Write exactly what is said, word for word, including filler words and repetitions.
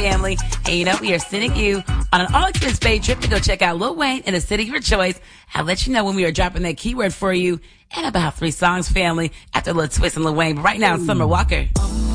family. And you know, we are sending you on an all-expense paid trip to go check out Lil Wayne in the city of your choice. I'll let you know when we are dropping that keyword for you in about three songs, family, after a little twist on Lil Wayne. But right now, Summer Walker.